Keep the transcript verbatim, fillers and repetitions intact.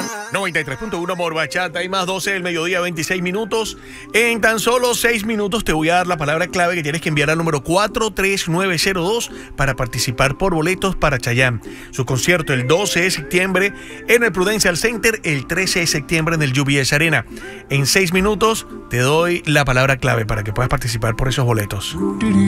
noventa y tres punto uno Amor Bachata y más doce del mediodía, veintiséis minutos. En tan solo seis minutos te voy a dar la palabra clave que tienes que enviar al número cuatro tres nueve cero dos para participar por boletos para Chayanne. Su concierto el doce de septiembre en el Prudential Center, el trece de septiembre en el U B S Arena. En seis minutos te doy la palabra clave para que puedas participar por esos boletos.